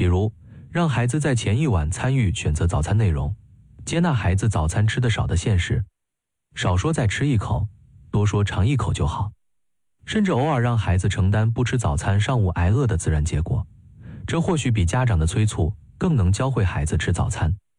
比如，让孩子在前一晚参与选择早餐内容，接纳孩子早餐吃得少的现实，少说再吃一口，多说尝一口就好，甚至偶尔让孩子承担不吃早餐上午挨饿的自然结果，这或许比家长的催促更能教会孩子吃早餐。